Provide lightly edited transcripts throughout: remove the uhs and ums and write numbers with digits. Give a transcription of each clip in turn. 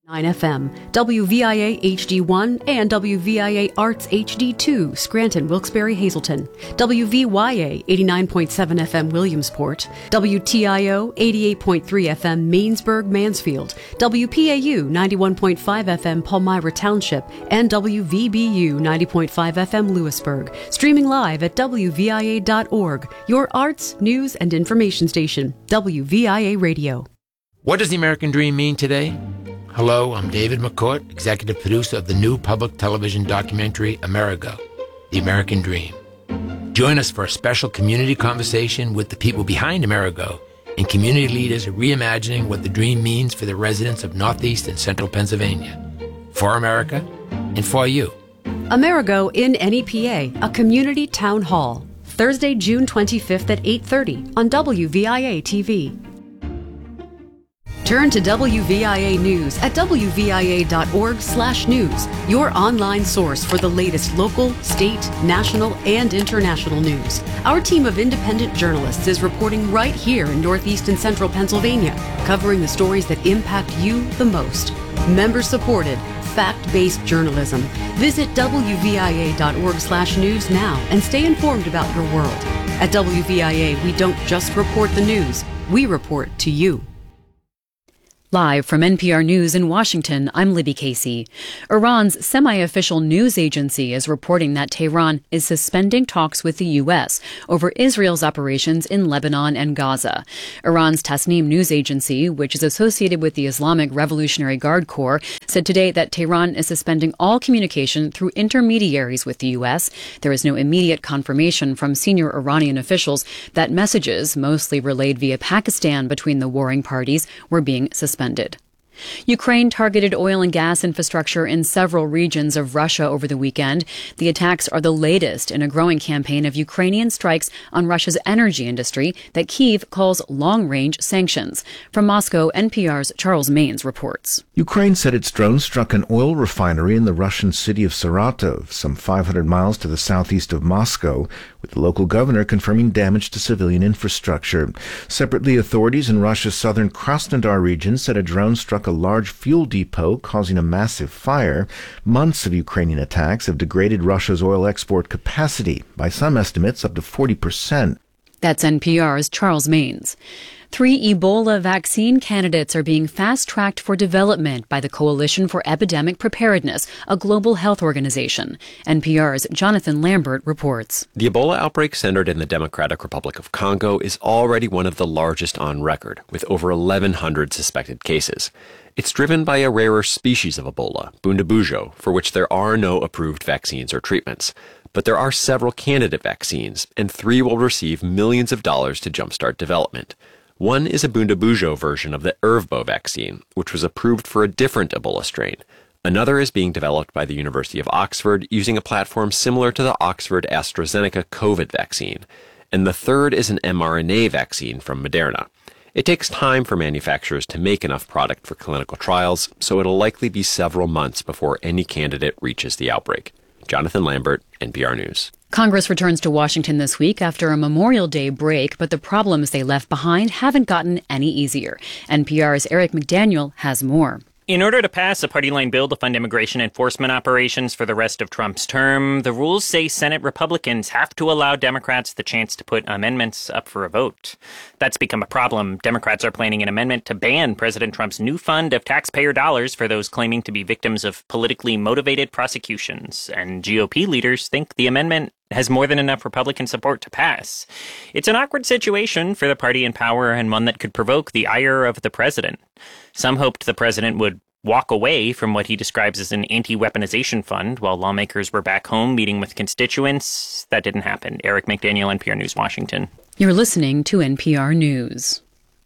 9 FM, WVIA HD1 and WVIA Arts HD2, Scranton, Wilkes-Barre, Hazleton, WVYA 89.7 FM, Williamsport, WTIO 88.3 FM, Mainsburg, Mansfield, WPAU 91.5 FM, Palmyra Township, and WVBU 90.5 FM, Lewisburg. Streaming live at WVIA.org, your arts, news, and information station, WVIA Radio. What does the American dream mean today? Hello, I'm David McCourt, executive producer of the new public television documentary, Amerigo, The American Dream. Join us for a special community conversation with the people behind Amerigo and community leaders reimagining what the dream means for the residents of Northeast and Central Pennsylvania. For America and for you. Amerigo in NEPA, a community town hall. Thursday, June 25th at 8:30 on WVIA TV. Turn to WVIA News at WVIA.org/news, your online source for the latest local, state, national, and international news. Our team of independent journalists is reporting right here in Northeast and Central Pennsylvania, covering the stories that impact you the most. Member-supported, fact-based journalism. Visit WVIA.org/news now and stay informed about your world. At WVIA, we don't just report the news, we report to you. Live from NPR News in Washington, I'm Libby Casey. Iran's semi-official news agency is reporting that Tehran is suspending talks with the U.S. over Israel's operations in Lebanon and Gaza. Iran's Tasnim news agency, which is associated with the Islamic Revolutionary Guard Corps, said today that Tehran is suspending all communication through intermediaries with the U.S. There is no immediate confirmation from senior Iranian officials that messages, mostly relayed via Pakistan between the warring parties, were being suspended. Ukraine targeted oil and gas infrastructure in several regions of Russia over the weekend. The attacks are the latest in a growing campaign of Ukrainian strikes on Russia's energy industry that Kyiv calls long-range sanctions. From Moscow, NPR's Charles Maines reports. Ukraine said its drone struck an oil refinery in the Russian city of Saratov, some 500 miles to the southeast of Moscow, with the local governor confirming damage to civilian infrastructure. Separately, authorities in Russia's southern Krasnodar region said a drone struck a large fuel depot, causing a massive fire. Months of Ukrainian attacks have degraded Russia's oil export capacity, by some estimates up to 40%. That's NPR's Charles Maines. 3 Ebola vaccine candidates are being fast-tracked for development by the Coalition for Epidemic Preparedness, a global health organization. NPR's Jonathan Lambert reports. The Ebola outbreak centered in the Democratic Republic of Congo is already one of the largest on record, with over 1,100 suspected cases. It's driven by a rarer species of Ebola, Bundabujo, for which there are no approved vaccines or treatments. But there are several candidate vaccines, and 3 will receive millions of dollars to jumpstart development. One is a Bundabujo version of the Ervbo vaccine, which was approved for a different Ebola strain. Another is being developed by the University of Oxford using a platform similar to the Oxford-AstraZeneca COVID vaccine. And the third is an mRNA vaccine from Moderna. It takes time for manufacturers to make enough product for clinical trials, so it'll likely be several months before any candidate reaches the outbreak. Jonathan Lambert, NPR News. Congress returns to Washington this week after a Memorial Day break, but the problems they left behind haven't gotten any easier. NPR's Eric McDaniel has more. In order to pass a party-line bill to fund immigration enforcement operations for the rest of Trump's term, the rules say Senate Republicans have to allow Democrats the chance to put amendments up for a vote. That's become a problem. Democrats are planning an amendment to ban President Trump's new fund of taxpayer dollars for those claiming to be victims of politically motivated prosecutions. And GOP leaders think the amendment has more than enough Republican support to pass. It's an awkward situation for the party in power and one that could provoke the ire of the president. Some hoped the president would walk away from what he describes as an anti-weaponization fund while lawmakers were back home meeting with constituents. That didn't happen. Eric McDaniel, NPR News, Washington. You're listening to NPR News.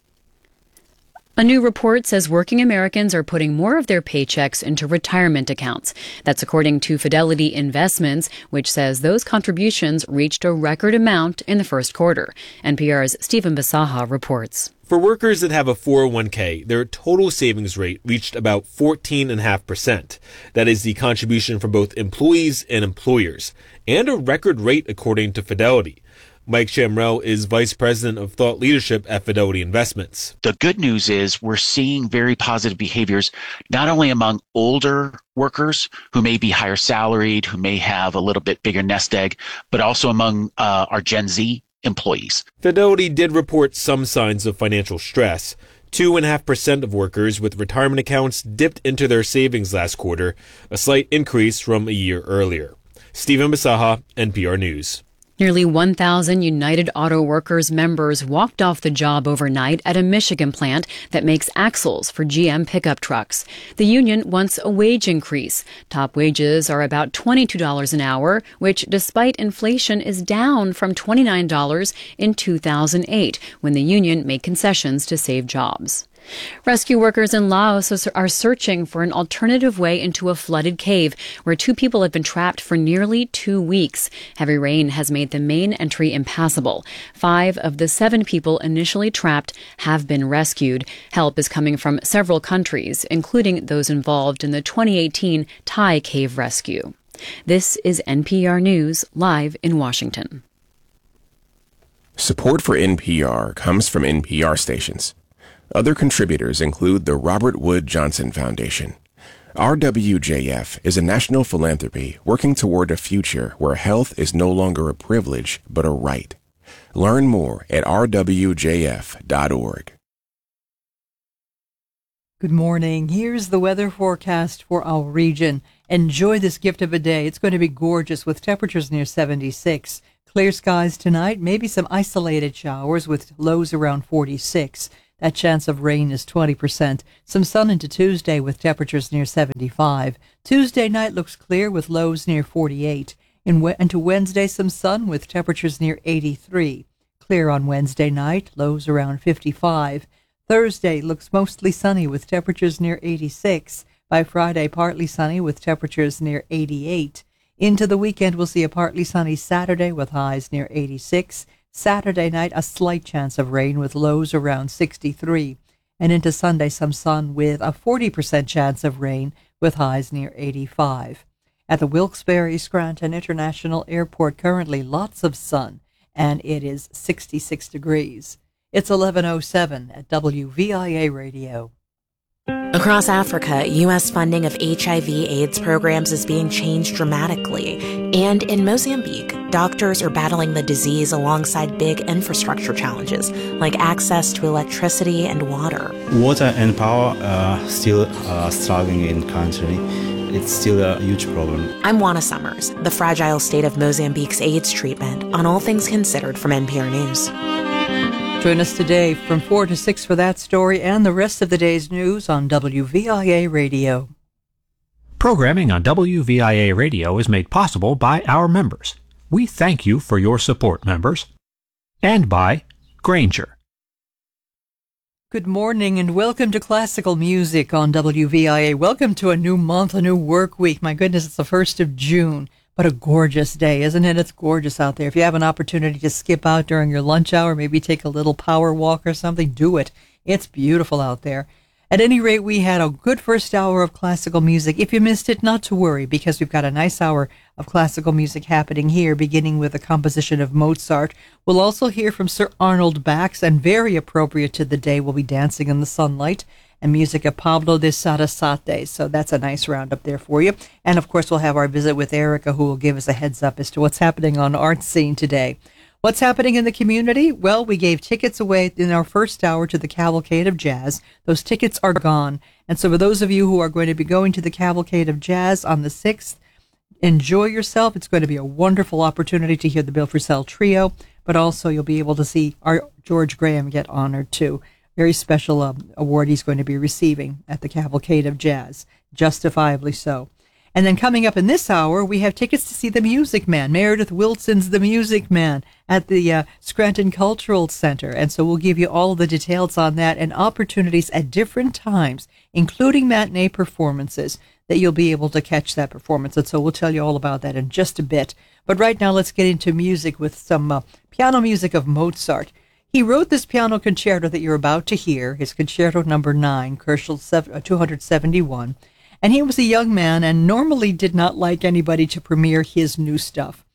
A new report says working Americans are putting more of their paychecks into retirement accounts. That's according to Fidelity Investments, which says those contributions reached a record amount in the first quarter. NPR's Stephen Basaha reports. For workers that have a 401k, their total savings rate reached about 14.5%. That is the contribution from both employees and employers, and a record rate according to Fidelity. Mike Shamrell is Vice President of Thought Leadership at Fidelity Investments. The good news is we're seeing very positive behaviors, not only among older workers who may be higher salaried, who may have a little bit bigger nest egg, but also among our Gen Z employees. Fidelity did report some signs of financial stress. 2.5% of workers with retirement accounts dipped into their savings last quarter, a slight increase from a year earlier. Stephen Basaha, NPR News. Nearly 1,000 United Auto Workers members walked off the job overnight at a Michigan plant that makes axles for GM pickup trucks. The union wants a wage increase. Top wages are about $22 an hour, which, despite inflation, is down from $29 in 2008, when the union made concessions to save jobs. Rescue workers in Laos are searching for an alternative way into a flooded cave where 2 people have been trapped for nearly 2 weeks. Heavy rain has made the main entry impassable. 5 of the 7 people initially trapped have been rescued. Help is coming from several countries, including those involved in the 2018 Thai cave rescue. This is NPR News, live in Washington. Support for NPR comes from NPR stations. Other contributors include the Robert Wood Johnson Foundation. RWJF is a national philanthropy working toward a future where health is no longer a privilege, but a right. Learn more at rwjf.org. Good morning. Here's the weather forecast for our region. Enjoy this gift of a day. It's going to be gorgeous with temperatures near 76. Clear skies tonight, maybe some isolated showers with lows around 46. That chance of rain is 20%. Some sun into Tuesday with temperatures near 75. Tuesday night looks clear with lows near 48. Into Wednesday, some sun with temperatures near 83. Clear on Wednesday night, lows around 55. Thursday looks mostly sunny with temperatures near 86. By Friday, partly sunny with temperatures near 88. Into the weekend, we'll see a partly sunny Saturday with highs near 86. Saturday night, a slight chance of rain with lows around 63. And into Sunday, some sun with a 40% chance of rain with highs near 85. At the Wilkes-Barre Scranton International Airport, currently lots of sun, and it is 66 degrees. It's 11:07 at WVIA Radio. Across Africa, U.S. funding of HIV/AIDS programs is being changed dramatically. And in Mozambique, doctors are battling the disease alongside big infrastructure challenges, like access to electricity and water. Water and power are still struggling in the country. It's still a huge problem. I'm Juana Summers, the fragile state of Mozambique's AIDS treatment, on All Things Considered from NPR News. Join us today from 4 to 6 for that story and the rest of the day's news on WVIA Radio. Programming on WVIA Radio is made possible by our members. We thank you for your support, members. And by Grainger. Good morning and welcome to Classical Music on WVIA. Welcome to a new month, a new work week. My goodness, it's the 1st of June. What a gorgeous day, isn't it? It's gorgeous out there. If you have an opportunity to skip out during your lunch hour, maybe take a little power walk or something, do it. It's beautiful out there. At any rate, we had a good first hour of classical music. If you missed it, not to worry, because we've got a nice hour of classical music happening here, beginning with a composition of Mozart. We'll also hear from Sir Arnold Bax, and very appropriate to the day, we'll be Dancing in the Sunlight, and music of Pablo de Sarasate. So that's a nice roundup there for you. And of course, we'll have our visit with Erica, who will give us a heads up as to what's happening on art scene today. What's happening in the community? Well, we gave tickets away in our first hour to the Cavalcade of Jazz. Those tickets are gone. And so for those of you who are going to be going to the Cavalcade of Jazz on the 6th, enjoy yourself. It's going to be a wonderful opportunity to hear the Bill Frisell Trio, but also you'll be able to see our George Graham get honored too. Very special award he's going to be receiving at the Cavalcade of Jazz, justifiably so. And then coming up in this hour, we have tickets to see The Music Man, Meredith Wilson's The Music Man at the Scranton Cultural Center. And so we'll give you all the details on that and opportunities at different times, including matinee performances, that you'll be able to catch that performance. And so we'll tell you all about that in just a bit. But right now, let's get into music with some piano music of Mozart. He wrote this piano concerto that you're about to hear, his Concerto Number 9, Koelschel 271, and he was a young man and normally did not like anybody to premiere his new stuff.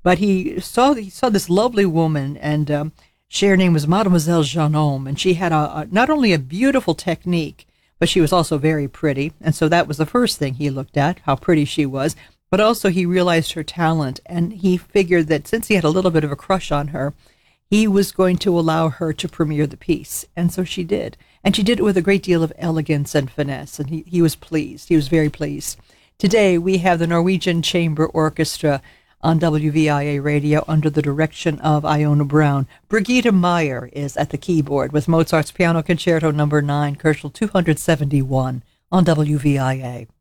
But he saw this lovely woman, and her name was Mademoiselle Jeanhomme, and she had not only a beautiful technique, but she was also very pretty. And so that was the first thing he looked at, how pretty she was. But also he realized her talent, and he figured that since he had a little bit of a crush on her, he was going to allow her to premiere the piece. And so she did. And she did it with a great deal of elegance and finesse, and he was pleased. He was very pleased. Today, we have the Norwegian Chamber Orchestra on WVIA Radio under the direction of Iona Brown. Brigitte Meyer is at the keyboard with Mozart's Piano Concerto No. 9, Koelschel 271 on WVIA.